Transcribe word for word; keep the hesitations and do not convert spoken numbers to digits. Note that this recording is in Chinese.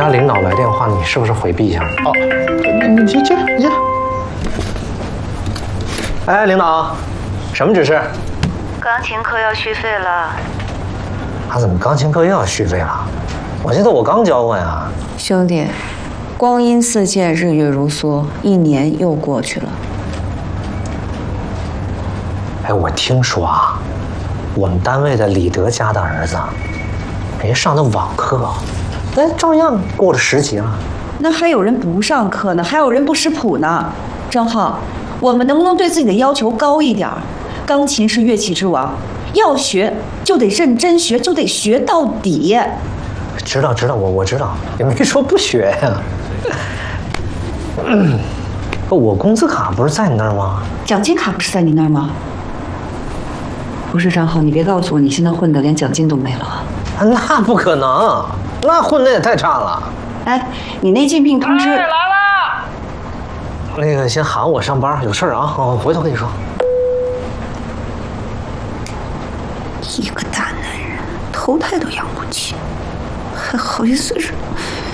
领导来电话，你是不是回避一下？哦，你你这这你这。哎，领导，什么指示？ 钢琴课要续费了。 他怎么钢琴课又要续费了？我记得我刚交过呀。 兄弟，光阴似箭，日月如梭，一年又过去了。 哎，我听说啊，我们单位的李德家的儿子，人上的网课，哎，照样过了十级了。 那还有人不上课呢，还有人不识谱呢。张浩，我们能不能对自己的要求高一点？钢琴是乐器之王，要学就得认真学，就得学到底。 知道知道，我我知道，也没说不学呀。嗯，我工资卡不是在你那儿吗？ 奖金卡不是在你那儿吗？不是张浩，你别告诉我你现在混的连奖金都没了。 那不可能，那混的也太差了。 哎，你那竞聘通知。 来了。 那个先喊我上班，有事儿啊，我回头跟你说。 一个大男人，头胎都养不起，还好意思惹